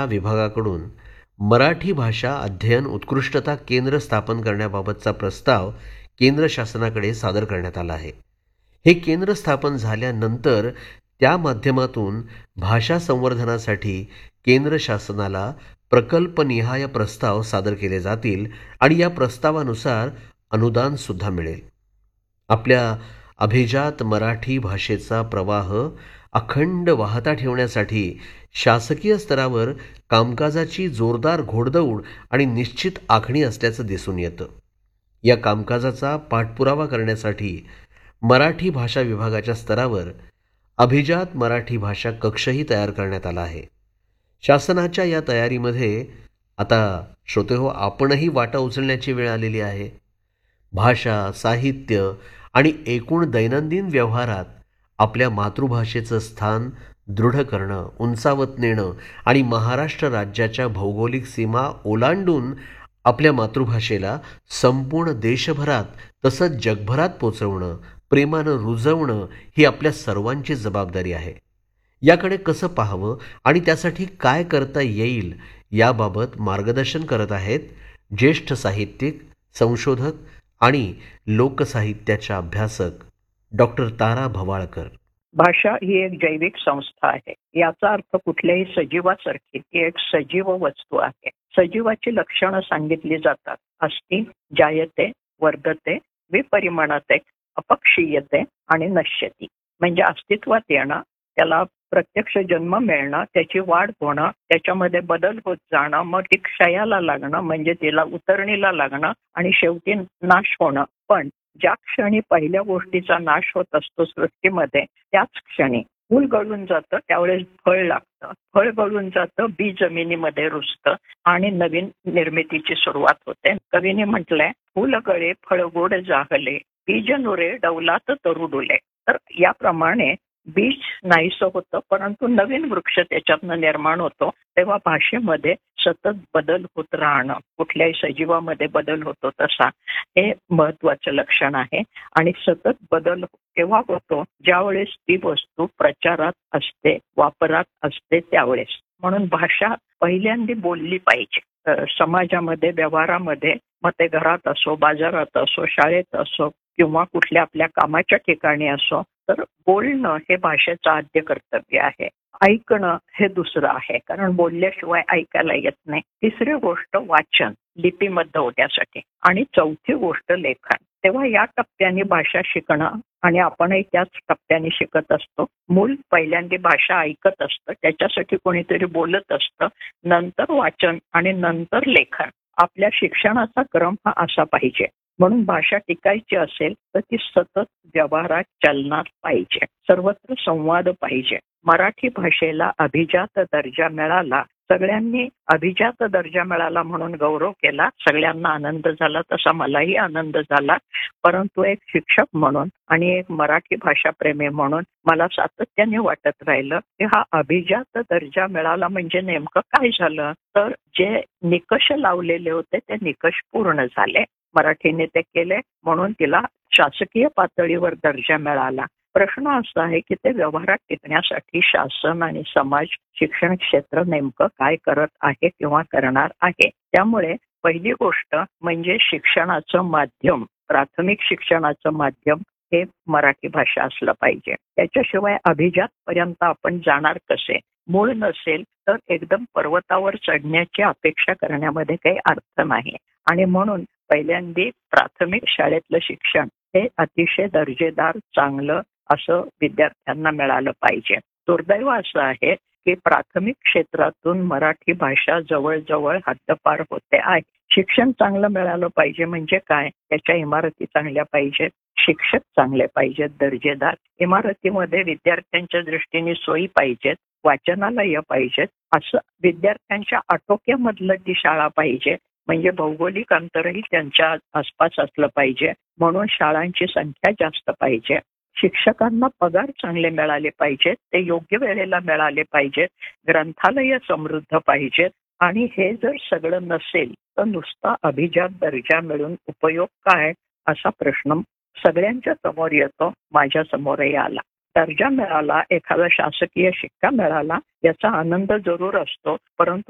भाषा विभागाकडून मराठी भाषा अध्ययन उत्कृष्टता केंद्र स्थापन करण्याबाबतचा प्रस्ताव केंद्र शासनाकडे सादर करण्यात आला आहे. हे केंद्र स्थापन झाल्यानंतर त्या माध्यमातून भाषा संवर्धनासाठी केंद्र शासनाला प्रकल्पनिहाय प्रस्ताव सादर केले जातील आणि या प्रस्तावानुसार अनुदान सुद्धा मिळेल. आपल्या अभिजात मराठी भाषेचा प्रवाह अखंड वाहता ठेवण्यासाठी शासकीय स्तरावर कामकाजाची जोरदार घोडदौड आणि निश्चित आखणी असल्याचं दिसून येतं. या कामकाजाचा पाठपुरावा करण्यासाठी मराठी भाषा विभागाच्या स्तरावर अभिजात मराठी भाषा कक्षही तयार करण्यात आला आहे. शासनाच्या या तयारीमध्ये आता श्रोतेहो आपणही वाटा उचलण्याची वेळ आलेली आहे. भाषा, साहित्य आणि एकूण दैनंदिन व्यवहारात आपल्या मातृभाषेचं स्थान दृढ करणं, उंचावत नेणं आणि महाराष्ट्र राज्याच्या भौगोलिक सीमा ओलांडून आपल्या मातृभाषेला संपूर्ण देशभरात तसंच जगभरात पोचवणं, प्रेमानं रुजवणं ही आपल्या सर्वांची जबाबदारी आहे. याकडे कसं पाहावं आणि त्यासाठी काय करता येईल याबाबत मार्गदर्शन करत आहेत ज्येष्ठ साहित्यिक, संशोधक आणि लोकसाहित्याच्या अभ्यासक डॉक्टर तारा भवाळकर. भाषा ही एक जैविक संस्था आहे. याचा अर्थ कुठल्याही सजीवासारखी ती एक सजीव वस्तू आहे. सजीवाची लक्षणं सांगितली जातात. अस्ति, जायते, वर्धते, विपरिमाणते, अपक्षीयते आणि नश्यती. म्हणजे अस्तित्वात येणं, त्याला प्रत्यक्ष जन्म मिळणं, त्याची वाढ होणं, त्याच्यामध्ये बदल होत जाणं, मग ती क्षयाला लागणं म्हणजे तिला उतरणीला लागणं आणि शेवटी नाश होणं. पण ज्या क्षणी पहिल्या गोष्टीचा नाश होत असतो सृष्टीमध्ये, त्याच क्षणी फूल गळून जातं, त्यावेळेस फळ लागतं. फळ गळून जातं, बी जमिनीमध्ये रुजतं आणि नवीन निर्मितीची सुरुवात होते. कवीने म्हटलंय, फूल गळे फळ गोड जाहले, बीज नुरे डौलात तरू डुले. तर याप्रमाणे बीज नाहीसं होतं, परंतु नवीन वृक्ष त्याच्यातनं निर्माण होतो. तेव्हा भाषेमध्ये सतत बदल होत राहणं, कुठल्याही सजीवामध्ये बदल होतो तसा हे महत्वाचं लक्षण आहे. आणि सतत बदल केव्हा होतो? ज्यावेळेस ती वस्तू प्रचारात असते, वापरात असते त्यावेळेस. म्हणून भाषा पहिल्यांदा बोलली पाहिजे. समाजामध्ये, व्यवहारामध्ये, मग ते घरात असो, बाजारात असो, शाळेत असो किंवा कुठल्या आपल्या कामाच्या ठिकाणी असो, तर बोलणं हे भाषेचं आद्य कर्तव्य आहे. ऐकणं हे दुसरं आहे, कारण बोलल्याशिवाय ऐकायला येत नाही. तिसरी गोष्ट वाचन, लिपिबद्ध होण्यासाठी. आणि चौथी गोष्ट लेखन. तेव्हा या टप्प्याने भाषा शिकणं आणि आपणही त्याच टप्प्याने शिकत असतो. मूल पहिल्यांदा भाषा ऐकत असतं, त्याच्यासाठी कोणीतरी बोलत असतं, नंतर वाचन आणि नंतर लेखन. आपल्या शिक्षणाचा क्रम हा असा पाहिजे. म्हणून भाषा टिकायची असेल तर ती सतत व्यवहारात चलनात पाहिजे. सर्वत्र संवाद पाहिजे. मराठी भाषेला अभिजात दर्जा मिळाला, सगळ्यांनी अभिजात दर्जा मिळाला म्हणून गौरव केला, सगळ्यांना आनंद झाला, तसा मलाही आनंद झाला. परंतु एक शिक्षक म्हणून आणि एक मराठी भाषा प्रेमी म्हणून मला सातत्याने वाटत राहिलं की हा अभिजात दर्जा मिळाला म्हणजे नेमकं काय झालं. तर जे निकष लावलेले होते ते निकष पूर्ण झाले, मराठीने ते केले, म्हणून तिला शासकीय पातळीवर दर्जा मिळाला. प्रश्न असा आहे की ते व्यवहारात टिकण्यासाठी शासन आणि समाज, शिक्षण क्षेत्र नेमकं काय करत आहे किंवा करणार आहे. त्यामुळे पहिली गोष्ट म्हणजे शिक्षणाचं माध्यम, प्राथमिक शिक्षणाचं माध्यम हे मराठी भाषा असलं पाहिजे. त्याच्याशिवाय अभिजात पर्यंत आपण जाणार कसे? मूळ नसेल तर एकदम पर्वतावर चढण्याची अपेक्षा करण्यामध्ये काही अर्थ नाही. आणि म्हणून पहिल्यांदा प्राथमिक शाळेतलं शिक्षण हे अतिशय दर्जेदार, चांगलं असं विद्यार्थ्यांना मिळालं पाहिजे. दुर्दैव असं आहे की प्राथमिक क्षेत्रातून मराठी भाषा जवळजवळ हद्दपार होते आहे. शिक्षण चांगलं मिळालं पाहिजे म्हणजे काय? त्याच्या इमारती चांगल्या पाहिजेत, शिक्षक चांगले पाहिजेत, दर्जेदार. इमारतीमध्ये विद्यार्थ्यांच्या दृष्टीने सोयी पाहिजेत, वाचनालय पाहिजेत. असं विद्यार्थ्यांच्या आटोक्यामधलं ती शाळा पाहिजे. म्हणजे भौगोलिक अंतरही त्यांच्या आसपास असलं पाहिजे. म्हणून शाळांची संख्या जास्त पाहिजे. शिक्षकांना पगार चांगले मिळाले पाहिजेत, ते योग्य वेळेला मिळाले पाहिजेत, ग्रंथालय समृद्ध पाहिजेत. आणि हे जर सगळं नसेल तर नुसता अभिजात दर्जा मिळून उपयोग काय, असा प्रश्न सगळ्यांच्या समोर येतो, माझ्या समोरही आला. दर्जा मिळाला, एखादा शासकीय शिक्का मिळाला, याचा आनंद जरूर असतो, परंतु